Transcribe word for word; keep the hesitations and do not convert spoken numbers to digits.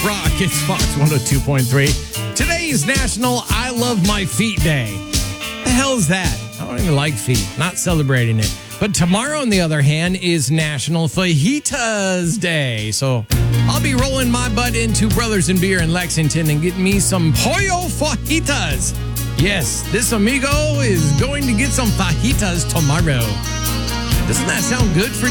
Rock, it's Fox one oh two point three. Today is National I Love My Feet Day. The hell's that? I don't even like feet. Not celebrating it. But tomorrow, on the other hand, is National Fajitas Day. So I'll be rolling my butt into Brothers in Beer in Lexington and getting me some pollo fajitas. Yes, this amigo is going to get some fajitas tomorrow. Doesn't that sound good for